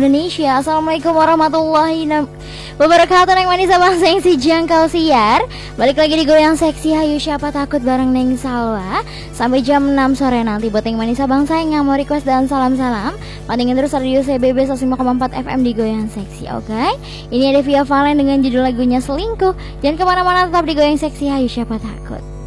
Indonesia. Assalamualaikum warahmatullahi wabarakatuh. Neng manis abang sayang si jangkau siar. Balik lagi di Goyang Seksi. Hayu siapa takut bareng Neng Salwa. Sampai jam 6 sore nanti buat Neng manis abang sayang yang mau request dan salam-salam. Pantengin terus radio CBB 105,4 FM di Goyang Seksi. Oke. Ini ada Via Valen dengan judul lagunya Selingkuh. Jangan kemana-mana, tetap di Goyang Seksi. Hayu siapa takut.